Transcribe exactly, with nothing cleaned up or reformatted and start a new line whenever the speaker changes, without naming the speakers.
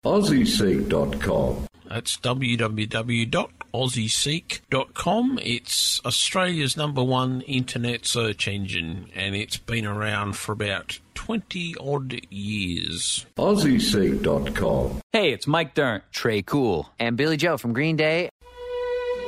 Aussie Seek dot com.
That's w w w dot aussie seek dot com. It's Australia's number one internet search engine, and it's been around for about twenty-odd years.
Aussie Seek dot com.
Hey, it's Mike Dirnt,
Trey Cool,
and Billy Joe from Green Day.